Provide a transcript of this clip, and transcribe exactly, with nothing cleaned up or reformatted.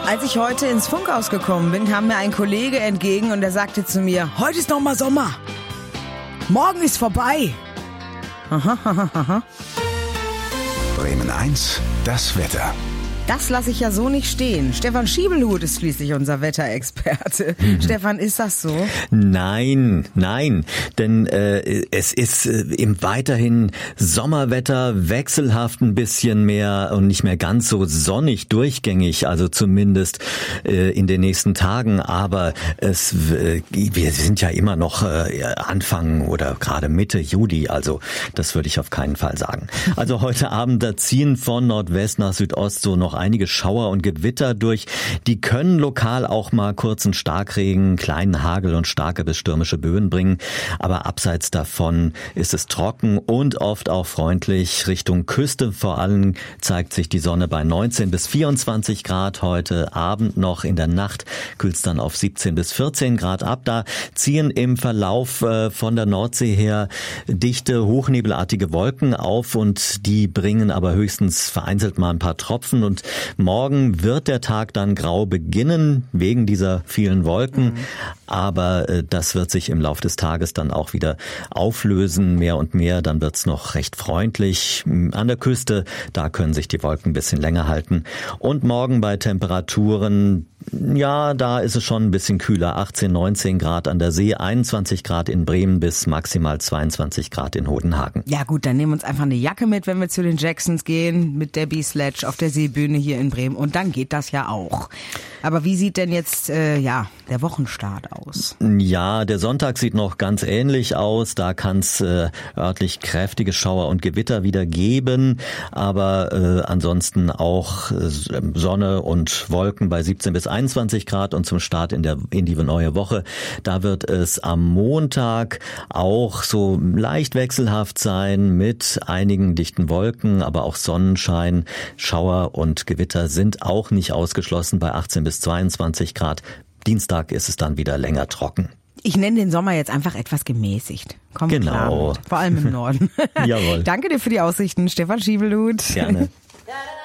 Als ich heute ins Funkhaus gekommen bin, kam mir ein Kollege entgegen und er sagte zu mir, heute ist noch mal Sommer. Morgen ist vorbei. Aha, aha, aha. Bremen eins, das Wetter. Das lasse ich ja so nicht stehen. Stefan Schiebelhut ist schließlich unser Wetterexperte. Mhm. Stefan, ist das so? Nein, nein, denn äh, es ist äh, im weiterhin Sommerwetter, wechselhaft ein bisschen mehr und nicht mehr ganz so sonnig durchgängig, also zumindest äh, in den nächsten Tagen. Aber es, äh, wir sind ja immer noch äh, Anfang oder gerade Mitte Juli, also das würde ich auf keinen Fall sagen. Also heute Abend, da ziehen von Nordwest nach Südost so noch einige Schauer und Gewitter durch. Die können lokal auch mal kurzen Starkregen, kleinen Hagel und starke bis stürmische Böen bringen. Aber abseits davon ist es trocken und oft auch freundlich. Richtung Küste vor allem zeigt sich die Sonne bei neunzehn bis vierundzwanzig Grad. Heute Abend noch, in der Nacht kühlt es dann auf siebzehn bis vierzehn Grad ab. Da ziehen im Verlauf äh, von der Nordsee her dichte, hochnebelartige Wolken auf und die bringen aber höchstens vereinzelt mal ein paar Tropfen. Und morgen wird der Tag dann grau beginnen, wegen dieser vielen Wolken. Mhm. Aber äh, das wird sich im Laufe des Tages dann auch wieder auflösen, mehr und mehr. Dann wird's noch recht freundlich. An der Küste, da können sich die Wolken ein bisschen länger halten. Und morgen bei Temperaturen, ja, da ist es schon ein bisschen kühler. achtzehn, neunzehn Grad an der See, einundzwanzig Grad in Bremen bis maximal zweiundzwanzig Grad in Hodenhagen. Ja gut, dann nehmen wir uns einfach eine Jacke mit, wenn wir zu den Jacksons gehen, mit Debbie Sledge auf der Seebühne hier in Bremen. Und dann geht das ja auch. Aber wie sieht denn jetzt äh, ja der Wochenstart aus? Ja, der Sonntag sieht noch ganz ähnlich aus. Da kann es äh, örtlich kräftige Schauer und Gewitter wieder geben. Aber äh, ansonsten auch äh, Sonne und Wolken bei siebzehn bis einundzwanzig Grad. Und zum Start in, der, in die neue Woche, da wird es am Montag auch so leicht wechselhaft sein mit einigen dichten Wolken, aber auch Sonnenschein. Schauer und Gewitter sind auch nicht ausgeschlossen bei achtzehn bis zweiundzwanzig Grad. Dienstag ist es dann wieder länger trocken. Ich nenne den Sommer jetzt einfach etwas gemäßigt. Komm genau. Klar mit. Vor allem im Norden. Jawohl. Danke dir für die Aussichten, Stefan Schiebelhut. Gerne.